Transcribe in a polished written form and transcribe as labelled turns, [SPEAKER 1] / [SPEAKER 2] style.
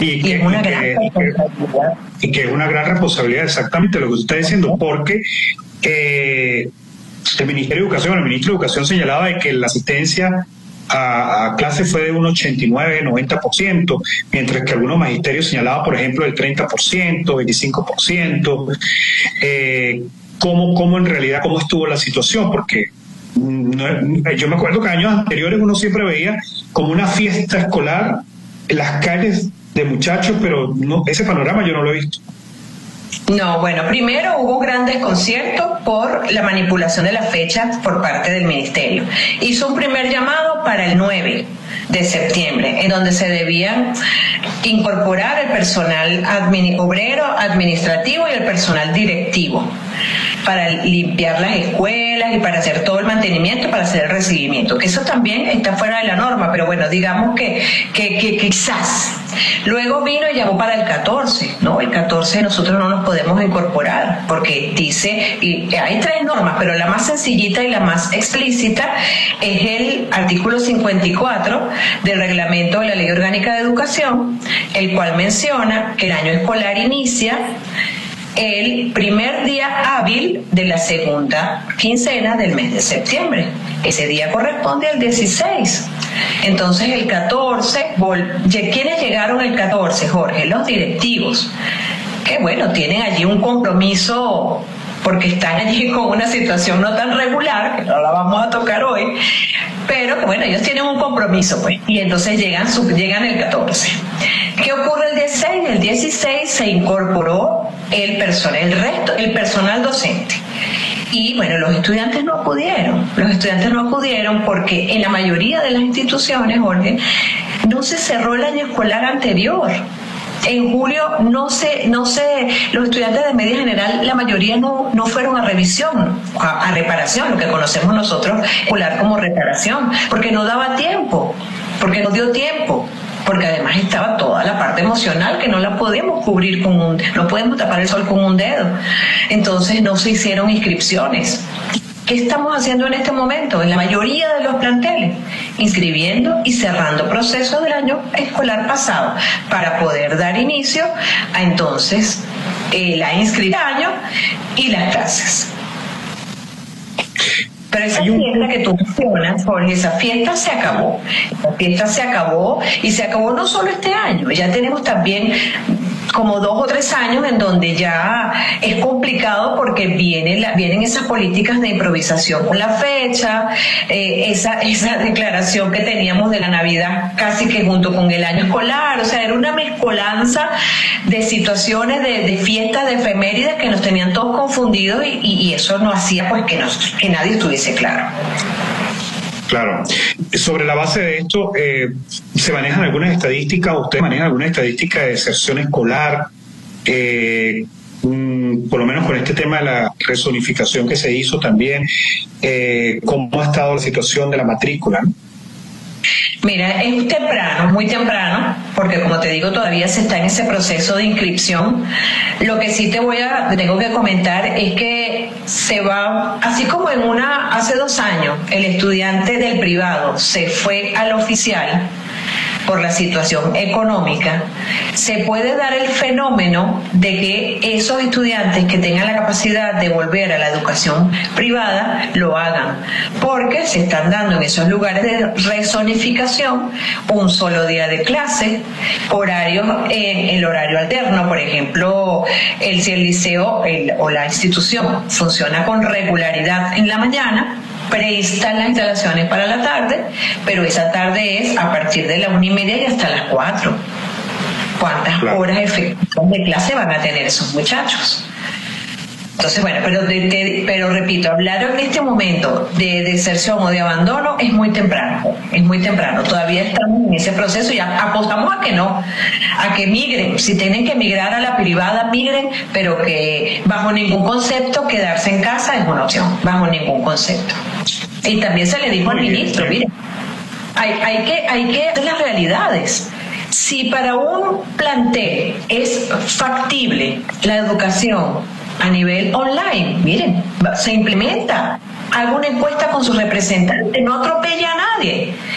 [SPEAKER 1] Y es una gran responsabilidad. Y que es una gran responsabilidad, exactamente lo que usted está diciendo, porque el Ministerio de Educación, el ministro de Educación señalaba de que la asistencia a clase fue de un 89-90%, mientras que algunos magisterios señalaban, por ejemplo, el 30%, 25%. ¿Cómo en realidad, cómo estuvo la situación? Porque yo me acuerdo que años anteriores uno siempre veía como una fiesta escolar en las calles de muchachos, pero no, ese panorama yo no lo he visto.
[SPEAKER 2] No, bueno, primero hubo un gran desconcierto por la manipulación de las fechas por parte del Ministerio. Hizo un primer llamado para el 9 de septiembre, en donde se debían incorporar el personal obrero, administrativo y el personal directivo para limpiar las escuelas y para hacer todo el mantenimiento, para hacer el recibimiento, que eso también está fuera de la norma, pero bueno, digamos que quizás. Luego vino y llamó para el 14, ¿no? El 14 nosotros no nos podemos incorporar, porque dice, y hay 3 normas, pero la más sencillita y la más explícita es el artículo 54 del reglamento de la Ley Orgánica de Educación, el cual menciona que el año escolar inicia el primer día hábil de la segunda quincena del mes de septiembre. Ese día corresponde al 16. Entonces el 14, ¿quiénes llegaron el 14, Jorge? Los directivos, que bueno, tienen allí un compromiso porque están allí con una situación no tan regular, que no la vamos a tocar hoy, pero que bueno, ellos tienen un compromiso, pues, y entonces llegan el 14. ¿Qué ocurre el 16? El 16 se incorporó el personal docente. Y bueno, los estudiantes no acudieron porque en la mayoría de las instituciones, Jorge, no se cerró el año escolar anterior. En julio los estudiantes de media general, la mayoría no fueron a revisión, a reparación, lo que conocemos nosotros escolar como reparación, porque no daba tiempo, porque no dio tiempo, porque además estaba toda la parte emocional que no la podemos cubrir no podemos tapar el sol con un dedo. Entonces no se hicieron inscripciones. ¿Qué estamos haciendo en este momento? En la mayoría de los planteles, inscribiendo y cerrando procesos del año escolar pasado para poder dar inicio a entonces la inscripción y las clases. Pero esa fiesta que tú mencionas, Jorge, esa fiesta se acabó. La fiesta se acabó y se acabó no solo este año, ya tenemos también como 2 o 3 años en donde ya es complicado porque vienen esas políticas de improvisación con la fecha, esa declaración que teníamos de la Navidad casi que junto con el año escolar, o sea, era una mezcolanza de situaciones, de fiestas, de efemérides que nos tenían todos confundidos y eso no hacía pues que nadie estuviese claro.
[SPEAKER 1] Claro. Sobre la base de esto, ¿se manejan algunas estadísticas? ¿Usted maneja alguna estadística de deserción escolar? Por lo menos con este tema de la rezonificación que se hizo también, ¿cómo ha estado la situación de la matrícula?
[SPEAKER 2] Mira, es temprano, muy temprano, porque como te digo, todavía se está en ese proceso de inscripción. Lo que sí tengo que comentar es que se va, así como hace 2 años, el estudiante del privado se fue al oficial por la situación económica, se puede dar el fenómeno de que esos estudiantes que tengan la capacidad de volver a la educación privada lo hagan, porque se están dando en esos lugares de rezonificación un solo día de clase, horarios en el horario alterno, por ejemplo, si el liceo o la institución funciona con regularidad en la mañana, prestan las instalaciones para la tarde, pero esa tarde es a partir de la 1:30 y hasta las 4. ¿Cuántas horas efectivas de clase van a tener esos muchachos? Entonces, bueno, pero repito, hablar en este momento de deserción o de abandono es muy temprano, todavía estamos en ese proceso y apostamos a que migren, si tienen que migrar a la privada, migren, pero que bajo ningún concepto quedarse en casa es una opción, bajo ningún concepto. Y también se le dijo al ministro, mire, hay que hacer las realidades. Si para un plantel es factible la educación a nivel online, miren, se implementa, haga una encuesta con sus representantes, no atropella a nadie.